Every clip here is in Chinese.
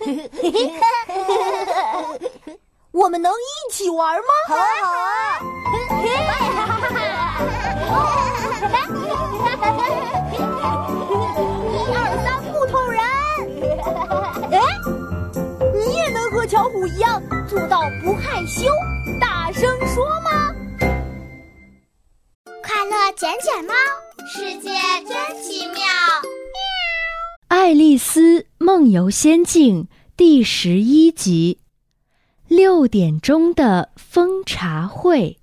我们能一起玩吗？ 好啊，好啊！ 1、2、3，木头人。哎，你也能和巧虎一样做到不害羞，大声说吗？ 快乐捡捡猫，世界真奇妙。 爱丽丝梦游仙境第11集，6点钟的蜂茶会。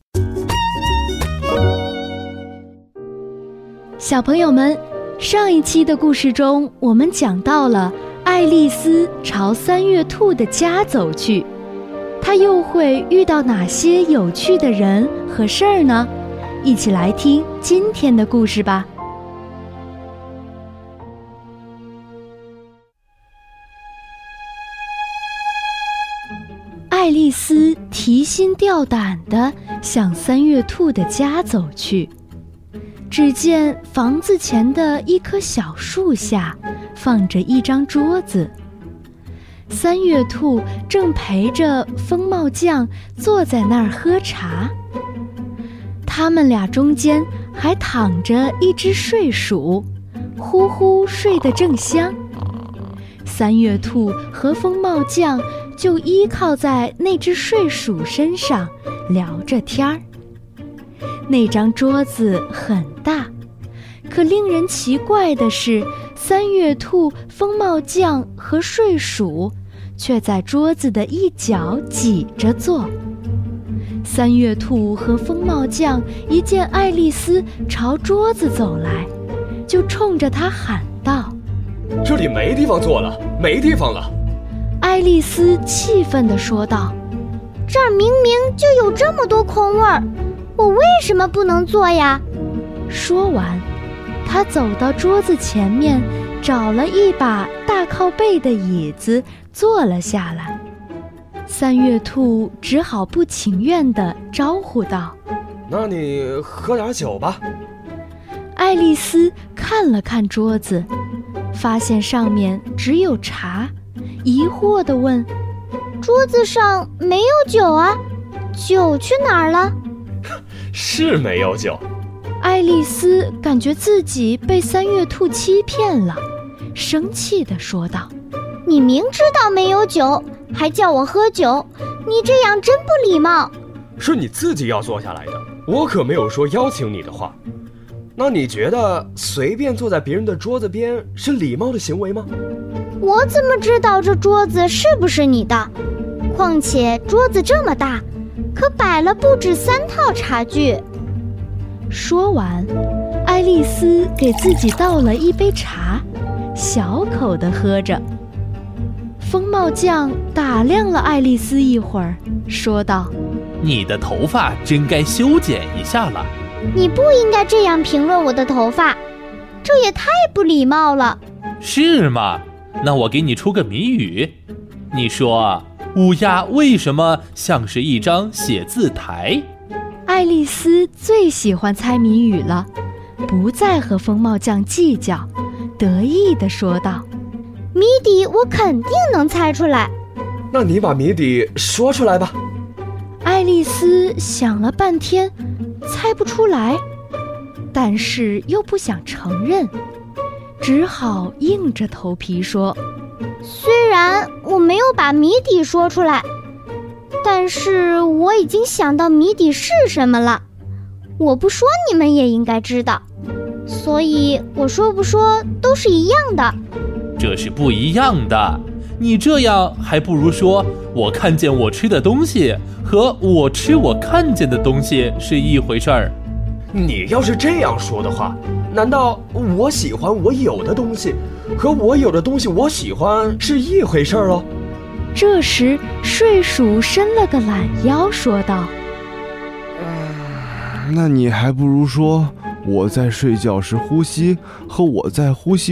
小朋友们，上一期的故事中，我们讲到了爱丽丝朝三月兔的家走去，她又会遇到哪些有趣的人和事儿呢？一起来听今天的故事吧。爱丽丝提心吊胆地向三月兔的家走去，只见房子前的一棵小树下放着一张桌子，三月兔正陪着风帽匠坐在那儿喝茶，他们俩中间还躺着一只睡鼠，呼呼睡得正香。三月兔和风帽匠就依靠在那只睡鼠身上聊着天儿。那张桌子很大，可令人奇怪的是，三月兔、风帽匠和睡鼠却在桌子的一角挤着坐。三月兔和风帽匠一见爱丽丝朝桌子走来，就冲着她喊道：“ 这里没地方坐了，没地方了！” 爱丽丝气愤地说道：“ 这儿明明就有这么多空位儿，我为什么不能坐呀？” 说完，她走到桌子前面，找了一把大靠背的椅子坐了下来。三月兔只好不情愿地招呼道：“ 那你喝点酒吧。” 爱丽丝看了看桌子，发现上面只有茶，疑惑地问：“ 桌子上没有酒啊，酒去哪儿了？” 是没有酒。 爱丽丝感觉自己被三月兔欺骗了，生气地说道：“ 你明知道没有酒，还叫我喝酒，你这样真不礼貌。” 是你自己要坐下来的，我可没有说邀请你的话。那你觉得随便坐在别人的桌子边是礼貌的行为吗？ 我怎么知道这桌子是不是你的？况且桌子这么大，可摆了不止3套茶具。 说完，爱丽丝给自己倒了一杯茶，小口地喝着。风帽匠打量了爱丽丝一会儿，说道：“ 你的头发真该修剪一下了。” 你不应该这样评论我的头发，这也太不礼貌了。 是吗？那我给你出个谜语，你说乌鸦为什么像是一张写字台？ 爱丽丝最喜欢猜谜语了，不再和风帽匠计较，得意地说道：“ 谜底我肯定能猜出来。” 那你把谜底说出来吧。 爱丽丝想了半天，猜不出来，但是又不想承认，只好硬着头皮说：“ 虽然我没有把谜底说出来，但是我已经想到谜底是什么了。我不说你们也应该知道，所以我说不说都是一样的。” 这是不一样的，你这样还不如说我看见我吃的东西和我吃我看见的东西是一回事儿。 你要是这样说的话，难道我喜欢我有的东西和我有的东西我喜欢是一回事儿喽？ 这时睡鼠伸了个懒腰说道：“ 那你还不如说我在睡觉时呼吸和我在呼吸